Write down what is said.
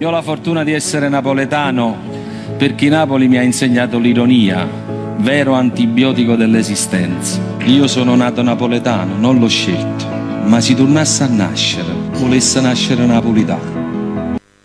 Io ho la fortuna di essere napoletano perché Napoli mi ha insegnato l'ironia, vero antibiotico dell'esistenza. Io sono nato napoletano, non l'ho scelto, ma si tornasse a nascere, volesse nascere napolitano.